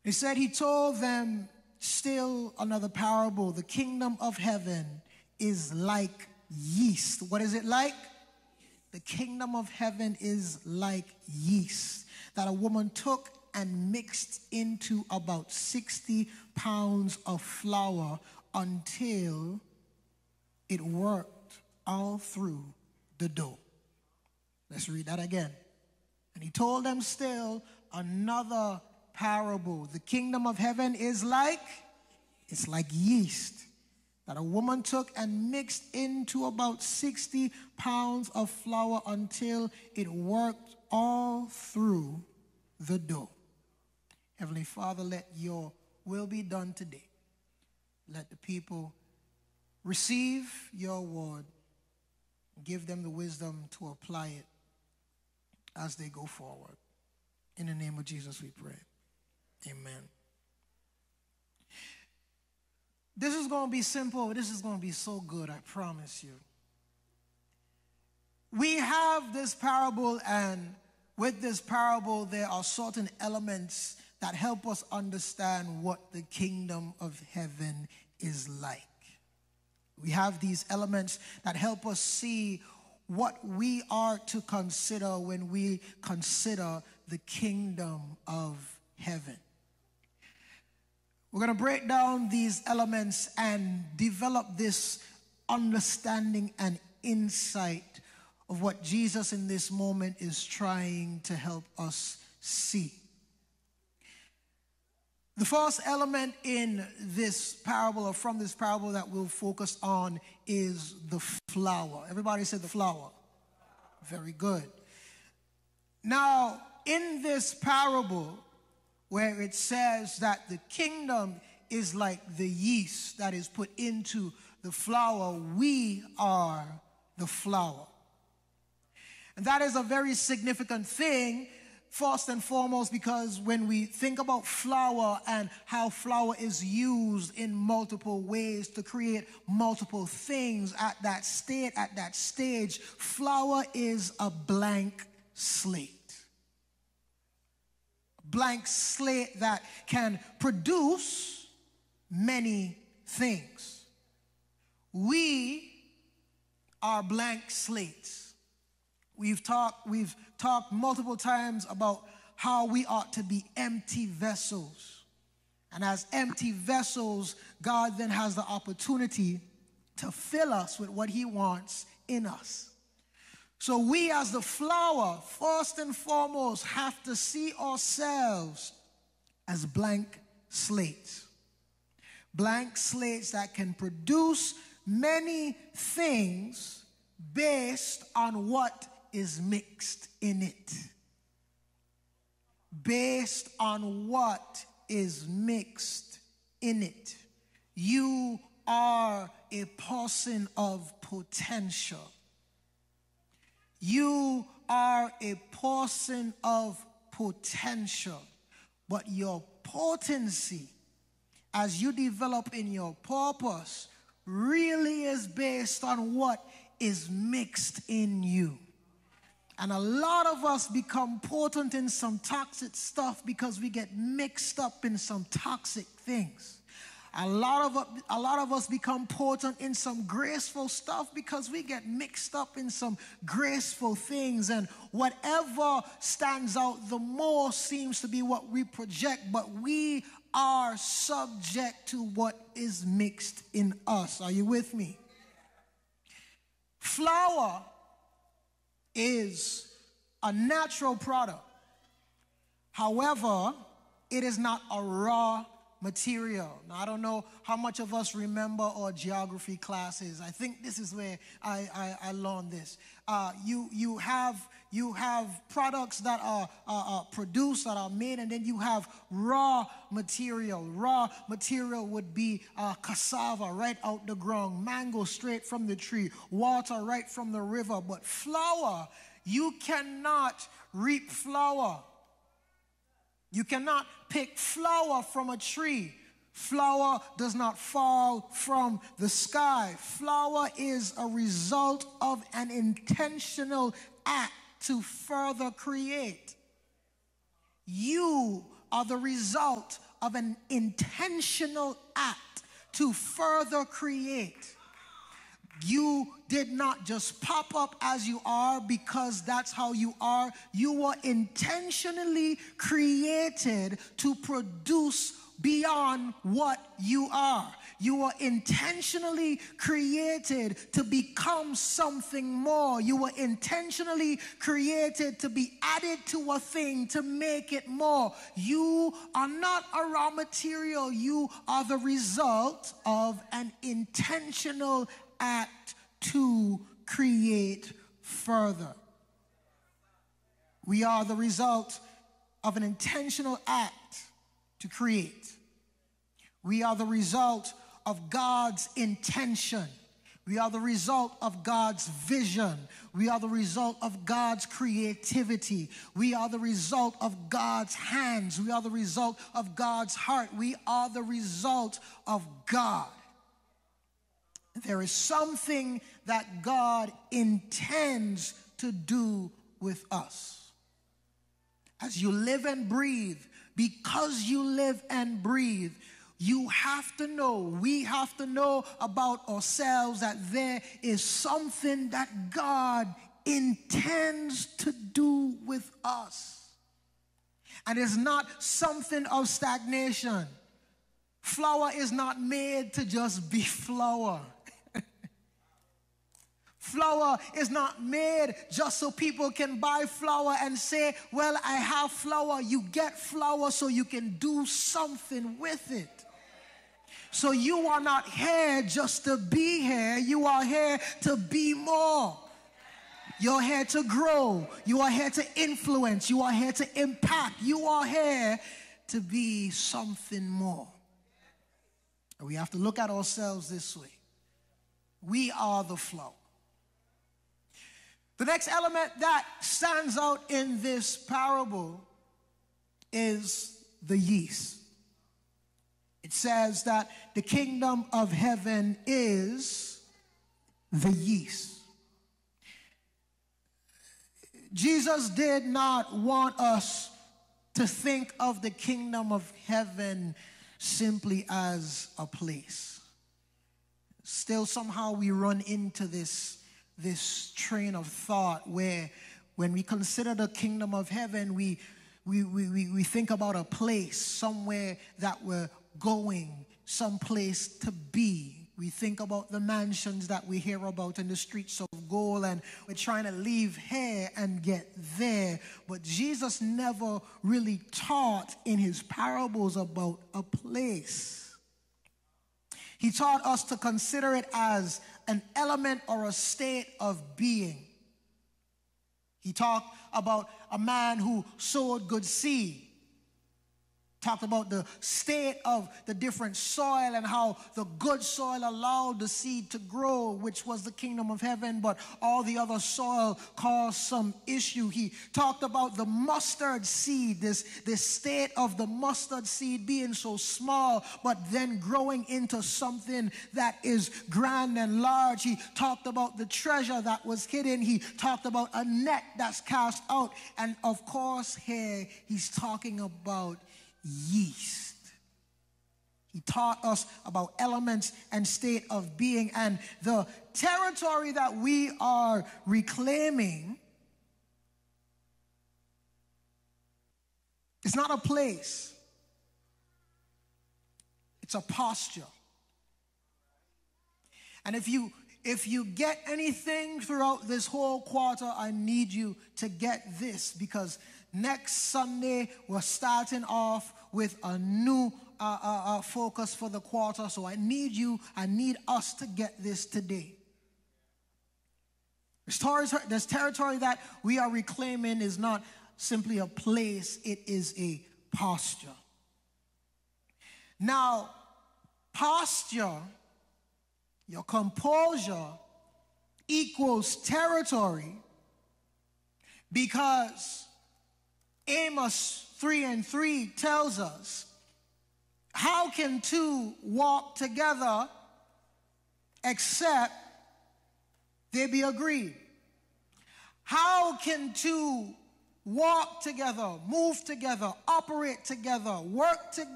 He said he told them still another parable. The kingdom of heaven is like yeast. What is it like? The kingdom of heaven is like yeast that a woman took and mixed into about 60 pounds of flour until it worked all through the dough. Let's read that again. And he told them still another parable. The kingdom of heaven is like, it's like yeast that a woman took and mixed into about 60 pounds of flour until it worked all through the dough. Heavenly Father, let your will be done today. Let the people receive your word. Give them the wisdom to apply it as they go forward. In the name of Jesus we pray. Amen. This is going to be simple. This is going to be so good, I promise you. We have this parable, and with this parable, there are certain elements that help us understand what the kingdom of heaven is like. We have these elements that help us see what we are to consider when we consider the kingdom of heaven. We're going to break down these elements and develop this understanding and insight of what Jesus in this moment is trying to help us see. The first element in this parable, or from this parable, that we'll focus on is the flour. Everybody said the flour. Very good. Now, in this parable, where it says that the kingdom is like the yeast that is put into the flour, we are the flour. And that is a very significant thing, first and foremost, because when we think about flour and how flour is used in multiple ways to create multiple things at that stage, flour is a blank slate. Blank slate that can produce many things. We are blank slates. We've talked multiple times about how we ought to be empty vessels. And as empty vessels, God then has the opportunity to fill us with what he wants in us. So we as the flour, first and foremost, have to see ourselves as blank slates. Blank slates that can produce many things based on what is mixed in it. Based on what is mixed in it. You are a person of potential. You are a person of potential, but your potency, as you develop in your purpose, really is based on what is mixed in you. And a lot of us become potent in some toxic stuff because we get mixed up in some toxic things. A lot of us become potent in some graceful stuff because we get mixed up in some graceful things, and whatever stands out the most seems to be what we project, but we are subject to what is mixed in us. Are you with me? Flour is a natural product. However, it is not a raw material. Now, I don't know how much of us remember our geography classes. I think this is where I learned this. You have products that are produced, that are made, and then you have raw material. Raw material would be cassava right out the ground, mango straight from the tree, water right from the river. But flour, you cannot reap flour. You cannot pick flour from a tree. Flour does not fall from the sky. Flour is a result of an intentional act to further create. You are the result of an intentional act to further create. You did not just pop up as you are because that's how you are. You were intentionally created to produce beyond what you are. You were intentionally created to become something more. You were intentionally created to be added to a thing, to make it more. You are not a raw material. You are the result of an intentional act to create further. We are the result of an intentional act to create. We are the result of God's intention. We are the result of God's vision. We are the result of God's creativity. We are the result of God's hands. We are the result of God's heart. We are the result of God. There is something that God intends to do with us. As you live and breathe, because you live and breathe, you have to know, we have to know about ourselves that there is something that God intends to do with us. And it's not something of stagnation. Flour is not made to just be flour. Flour is not made just so people can buy flour and say, well, I have flour. You get flour so you can do something with it. So you are not here just to be here. You are here to be more. You're here to grow. You are here to influence. You are here to impact. You are here to be something more. And we have to look at ourselves this way. We are the flow. The next element that stands out in this parable is the yeast. It says that the kingdom of heaven is the yeast. Jesus did not want us to think of the kingdom of heaven simply as a place. Still, somehow we run into this train of thought where when we consider the kingdom of heaven, we think about a place, somewhere that we're going, some place to be. We think about the mansions that we hear about in the streets of gold, and we're trying to leave here and get there. But Jesus never really taught in his parables about a place. He taught us to consider it as an element or a state of being. He talked about a man who sowed good seed. Talked about the state of the different soil and how the good soil allowed the seed to grow, which was the kingdom of heaven, but all the other soil caused some issue. He talked about the mustard seed, this state of the mustard seed being so small, but then growing into something that is grand and large. He talked about the treasure that was hidden. He talked about a net that's cast out. And of course, here he's talking about yeast. He taught us about elements and state of being, and the territory that we are reclaiming is not a place. It's a posture. And if you get anything throughout this whole quarter, I need you to get this, because next Sunday we're starting off with a new focus for the quarter. So I need us to get this today. This territory that we are reclaiming is not simply a place, it is a posture. Now, posture, your composure, equals territory, because Amos 3:3 tells us, how can two walk together except they be agreed? How can two walk together, move together, operate together, work together.